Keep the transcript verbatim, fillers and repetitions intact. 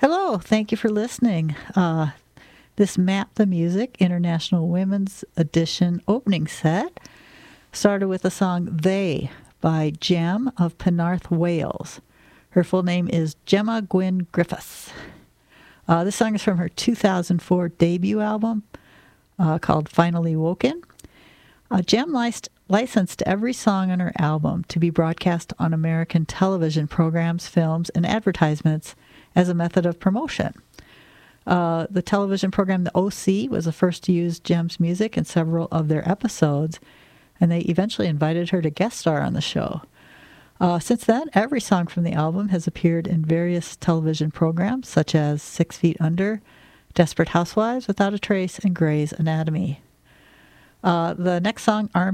Hello, thank you for listening. Uh, this Map the Music International Women's Edition opening set started with the song They by Gem of Penarth, Wales. Her full name is Gemma Gwyn Griffiths. Uh, this song is from her two thousand four debut album uh, called Finally Woken. Uh, Gem licensed, licensed every song on her album to be broadcast on American television programs, films, and advertisements as a method of promotion. Uh, the television program The O C was the first to use Gem's music in several of their episodes, and they eventually invited her to guest star on the show. Uh, since then, every song from the album has appeared in various television programs, such as Six Feet Under, Desperate Housewives, Without a Trace, and Grey's Anatomy. Uh, the next song, Army